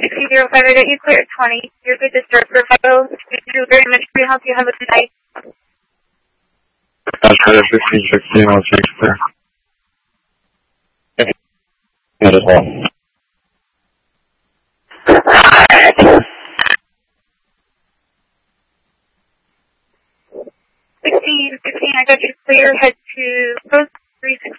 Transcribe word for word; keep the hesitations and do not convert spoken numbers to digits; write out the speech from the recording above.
sixty zero five, I got you clear at twenty. You're good to start for Vital. Thank you very much for your help. You have a good night. That's clear, fifteen sixteen, one six clear. Okay. That as well. sixteen fifteen, I got you clear. Head to Post